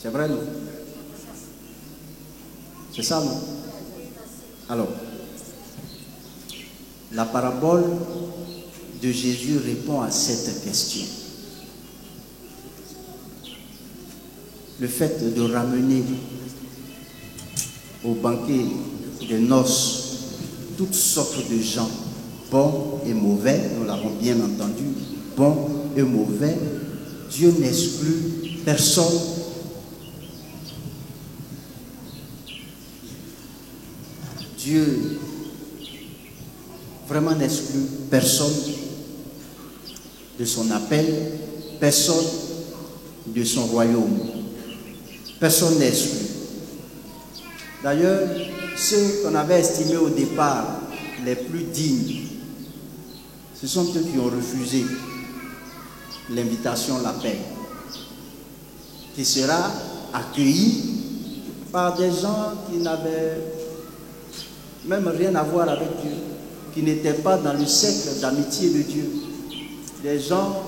C'est vrai, non? C'est ça, non? Alors, la parabole de Jésus répond à cette question. Le fait de ramener au banquet des noces toutes sortes de gens, bons et mauvais, nous l'avons bien entendu, bons et mauvais, Dieu n'exclut personne. Dieu vraiment n'exclut personne de son appel, personne de son royaume. Personne n'est exclu. D'ailleurs, ceux qu'on avait estimés au départ les plus dignes, ce sont eux qui ont refusé l'invitation, l'appel, qui sera accueilli par des gens qui n'avaient même rien à voir avec Dieu, qui n'étaient pas dans le cercle d'amitié de Dieu. Des gens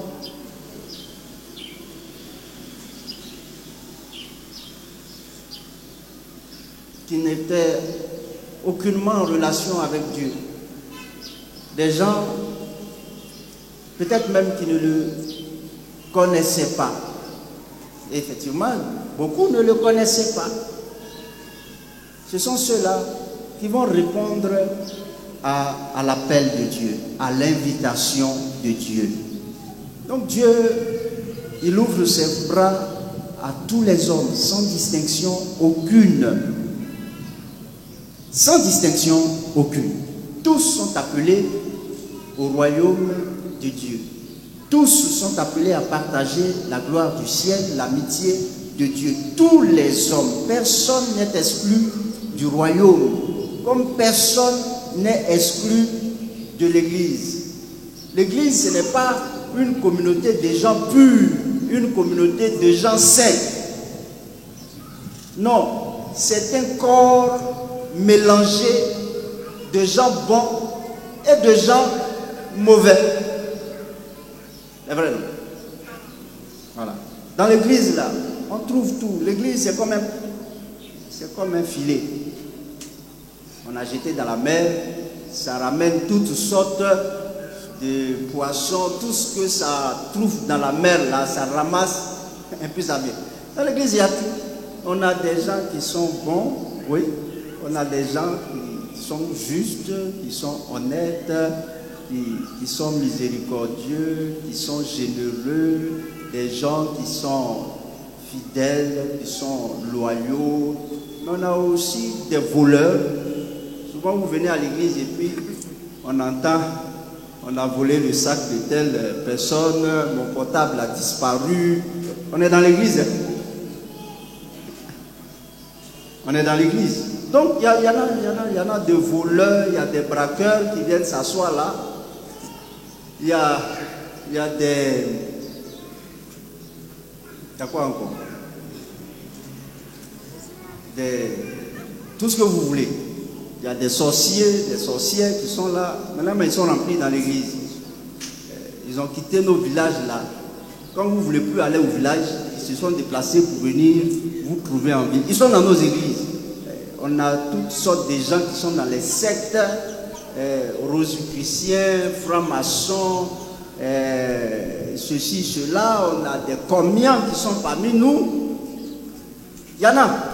qui n'étaient aucunement en relation avec Dieu. Des gens, peut-être même qui ne le connaissaient pas. Et effectivement, beaucoup ne le connaissaient pas. Ce sont ceux-là qui vont répondre à l'appel de Dieu, à l'invitation de Dieu. Donc Dieu, il ouvre ses bras à tous les hommes, sans distinction aucune. Sans distinction aucune. Tous sont appelés au royaume de Dieu. Tous sont appelés à partager la gloire du ciel, l'amitié de Dieu. Tous les hommes, personne n'est exclu du royaume, comme personne n'est exclu de l'Église. L'Église, ce n'est pas une communauté de gens purs, une communauté de gens saints. Non, c'est un corps mélangé de gens bons et de gens mauvais. C'est vrai, non? Voilà. Dans l'église, là, on trouve tout. L'église, c'est comme un filet. On a jeté dans la mer, ça ramène toutes sortes de poissons, tout ce que ça trouve dans la mer, là, ça ramasse un peu ça vient. Dans l'église, il y a tout. On a des gens qui sont bons, oui. On a des gens qui sont justes, qui sont honnêtes, qui sont miséricordieux, qui sont généreux, des gens qui sont fidèles, qui sont loyaux. Mais on a aussi des voleurs. Souvent vous venez à l'église et puis on entend, on a volé le sac de telle personne, mon portable a disparu. On est dans l'église. On est dans l'église. Donc il y en a des voleurs, il y a des braqueurs qui viennent s'asseoir là. Il y a des... Il y a quoi encore? Tout ce que vous voulez. Il y a des sorciers, des sorcières qui sont là. Maintenant, ils sont remplis dans l'église. Ils ont quitté nos villages là. Quand vous ne voulez plus aller au village, ils se sont déplacés pour venir vous trouver en ville. Ils sont dans nos églises. On a toutes sortes de gens qui sont dans les sectes, rosicruciens, francs-maçons, ceci, cela. On a des commiens qui sont parmi nous. Il y en a.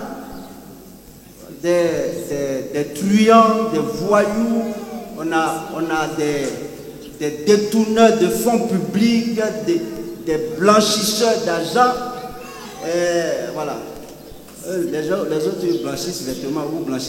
Des truands, des voyous. On a des détourneurs de fonds publics, des blanchisseurs d'argent. Voilà. Les autres blanchissent vêtements, vous blanchissez.